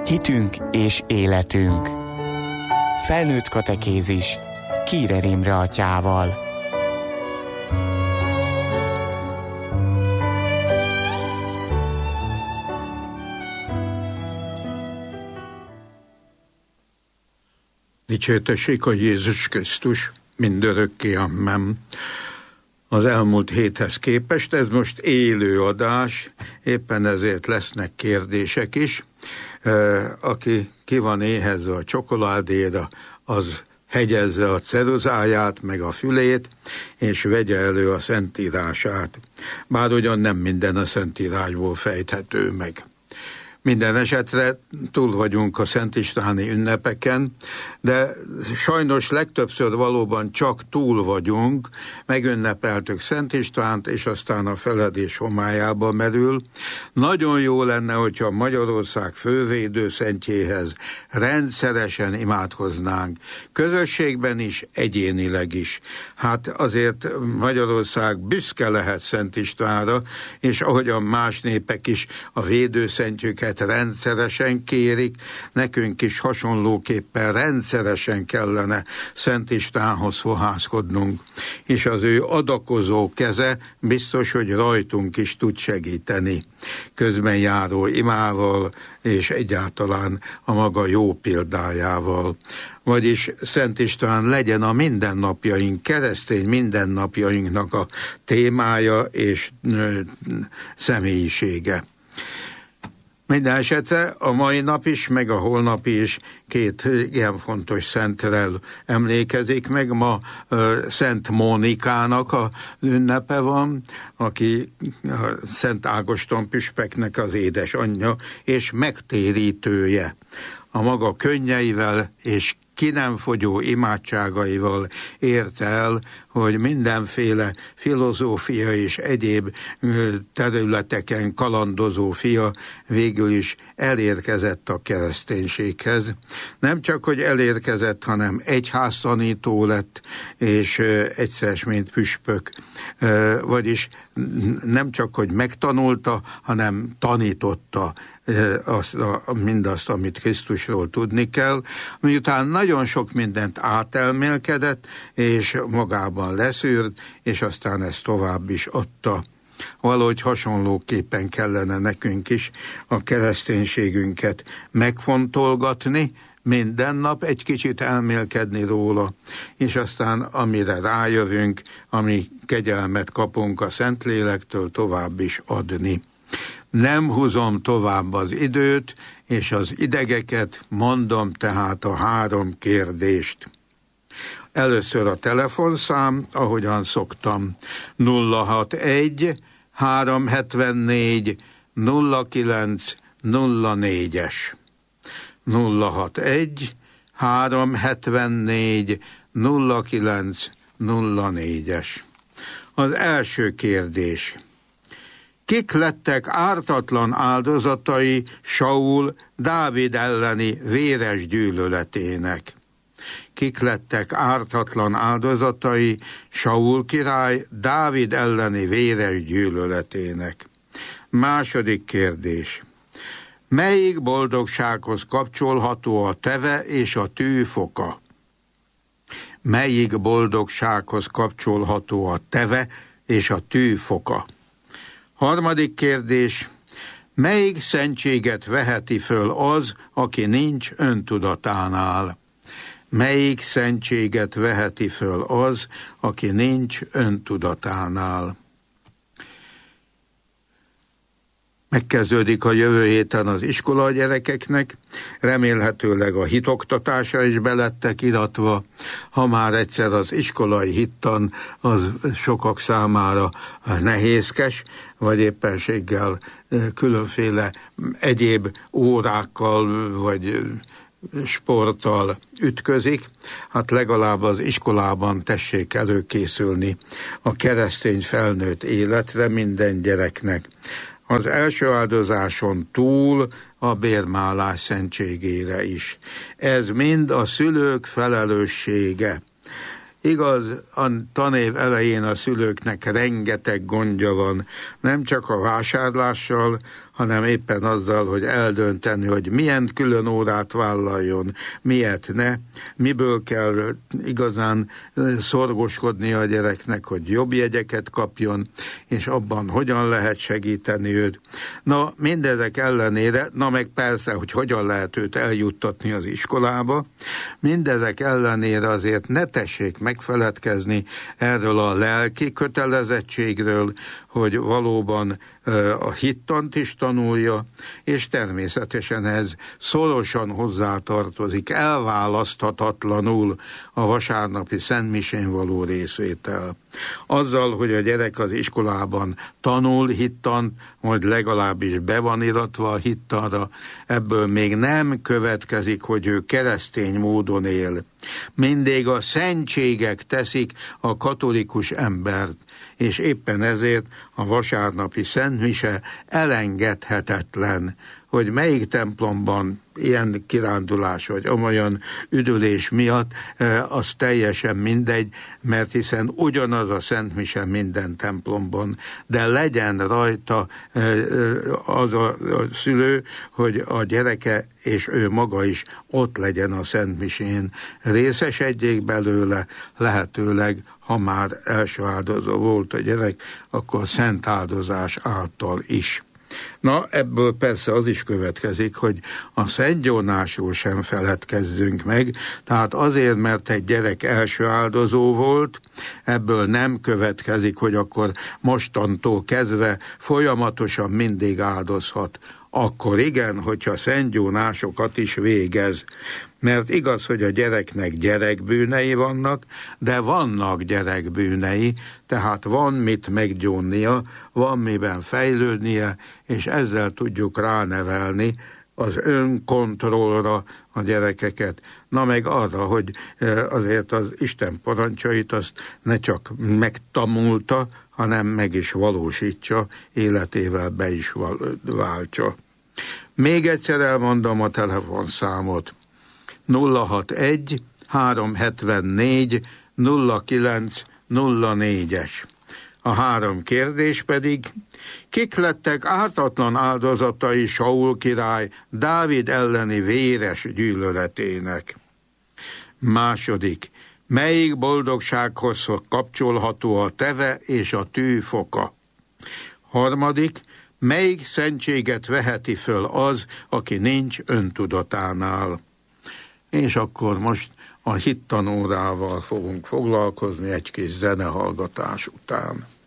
Hitünk és életünk. Felnőtt katekézis Kírer Imre atyával. Dicsértessék a Jézus Krisztus, mindörökké, amen. Az elmúlt héthez képest ez most élő adás, éppen ezért lesznek kérdések is. Aki ki van éhezve a csokoládéra, az hegyezze a ceruzáját, meg a fülét, és vegye elő a Szentírását. Bár ugyan nem minden a Szentírásból fejthető meg. Minden esetre túl vagyunk a Szent Istváni ünnepeken, de sajnos legtöbbször valóban csak túl vagyunk, megünnepeltük Szent Istvánt, és aztán a feledés homályába merül. Nagyon jó lenne, hogyha Magyarország fővédőszentjéhez rendszeresen imádkoznánk, közösségben is, egyénileg is. Hát azért Magyarország büszke lehet Szent Istvánra, és ahogyan más népek is a védőszentjüket rendszeresen kérik, nekünk is hasonlóképpen rendszeresen kellene Szent Istvánhoz fohászkodnunk, és az ő adakozó keze biztos, hogy rajtunk is tud segíteni, közben járó imával, és egyáltalán a maga jó példájával. Vagyis Szent István legyen a mindennapjaink, keresztény mindennapjainknak a témája és személyisége. Minden esetre a mai nap is, meg a holnapi is két ilyen fontos szentrel emlékezik meg. Ma Szent Mónikának a ünnepe van, aki Szent Ágoston püspöknek az édesanyja és megtérítője. A maga könnyeivel és ki nem fogyó imádságaival ért el, hogy mindenféle filozófia és egyéb területeken kalandozó fia végül is elérkezett a kereszténységhez. Nem csak, hogy elérkezett, hanem egyháztanító lett, és egyszer mint püspök. Vagyis nem csak, hogy megtanulta, hanem tanította mindazt, amit Krisztusról tudni kell, miután nagyon sok mindent átelmélkedett, és magában leszűrt, és aztán ezt tovább is adta. Valahogy hasonlóképpen kellene nekünk is a kereszténységünket megfontolgatni, minden nap egy kicsit elmélkedni róla, és aztán amire rájövünk, ami kegyelmet kapunk a Szentlélektől, tovább is adni. Nem húzom tovább az időt, és az idegeket, mondom tehát a 3 kérdést. Először a telefonszám, ahogyan szoktam, 061 374 09 04-es. 061 374 09 04-es. Az első kérdés. Kik lettek ártatlan áldozatai Saul Dávid elleni véres gyűlöletének? Kik lettek ártatlan áldozatai Saul király Dávid elleni véres gyűlöletének? Második kérdés. Melyik boldogsághoz kapcsolható a teve és a tű foka? Melyik boldogsághoz kapcsolható a teve és a tű foka? Harmadik kérdés. Melyik szentséget veheti föl az, aki nincs öntudatánál? Melyik szentséget veheti föl az, aki nincs öntudatánál? Megkezdődik a jövő héten az iskola a gyerekeknek, remélhetőleg a hitoktatásra is belettek iratva, ha már egyszer az iskolai hittan az sokak számára nehézkes, vagy éppenséggel különféle egyéb órákkal, vagy sporttal ütközik, hát legalább az iskolában tessék előkészülni a keresztény felnőtt életre minden gyereknek. Az első áldozáson túl a bérmálás szentségére is. Ez mind a szülők felelőssége. Igaz, a tanév elején a szülőknek rengeteg gondja van, nem csak a vásárlással, hanem éppen azzal, hogy eldönteni, hogy milyen külön órát vállaljon, miért ne, miből kell igazán szorgoskodni a gyereknek, hogy jobb jegyeket kapjon, és abban hogyan lehet segíteni őt. Na, mindezek ellenére, meg persze, hogy hogyan lehet őt eljuttatni az iskolába, mindezek ellenére azért ne tessék megfeledkezni erről a lelki kötelezettségről, hogy valóban a hittant is tanulja, és természetesen ez szorosan hozzátartozik, elválaszthatatlanul a vasárnapi szentmisén való részvétel. Azzal, hogy a gyerek az iskolában tanul hittant, majd legalábbis be van iratva a hittanra, ebből még nem következik, hogy ő keresztény módon él. Mindig a szentségek teszik a katolikus embert, és éppen ezért a vasárnapi szentmise elengedhetetlen, hogy melyik templomban ilyen kirándulás vagy olyan üdülés miatt, az teljesen mindegy, mert hiszen ugyanaz a szentmise minden templomban, de legyen rajta az a szülő, hogy a gyereke és ő maga is ott legyen a szentmisén, részesedjék belőle, lehetőleg, ha már első áldozó volt a gyerek, akkor szent áldozás által is. Na, ebből persze az is következik, hogy a szentgyónásról sem feledkezzünk meg, tehát azért, mert egy gyerek első áldozó volt, ebből nem következik, hogy akkor mostantól kezdve folyamatosan mindig áldozhat. Akkor igen, hogyha szentgyónásokat is végez. Mert igaz, hogy a gyereknek gyerekbűnei vannak, de vannak gyerekbűnei, tehát van mit meggyónnia, van miben fejlődnie, és ezzel tudjuk ránevelni az önkontrollra a gyerekeket. Na meg arra, hogy azért az Isten parancsait azt ne csak megtanulta, hanem meg is valósítsa, életével be is váltsa. Még egyszer elmondom a telefonszámot. 061 374 0904-es. A 3 kérdés pedig: kik lettek ártatlan áldozatai Saul király Dávid elleni véres gyűlöletének? Második: melyik boldogsághoz kapcsolható a teve és a tű foka? Harmadik: melyik szentséget veheti föl az, aki nincs öntudatánál? És akkor most a hittanórával fogunk foglalkozni egy kis zenehallgatás után.